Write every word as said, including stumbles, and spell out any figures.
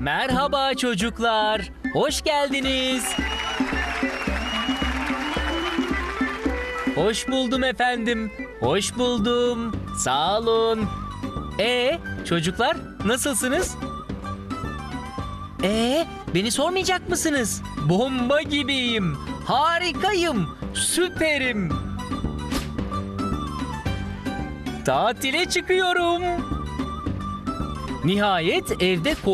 Merhaba çocuklar. Hoş geldiniz. Hoş buldum efendim. Hoş buldum. Sağ olun. Ee, çocuklar nasılsınız? Ee, beni sormayacak mısınız? Bomba gibiyim. Harikayım. Süperim. Tatile çıkıyorum. Nihayet evde